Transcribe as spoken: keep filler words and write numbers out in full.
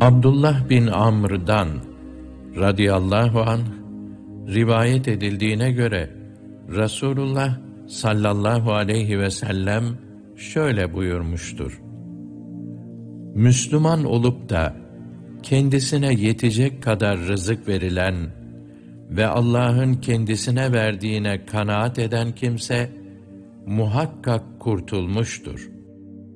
Abdullah bin Amr'dan radıyallahu anh rivayet edildiğine göre Resulullah sallallahu aleyhi ve sellem şöyle buyurmuştur: Müslüman olup da kendisine yetecek kadar rızık verilen ve Allah'ın kendisine verdiğine kanaat eden kimse muhakkak kurtulmuştur.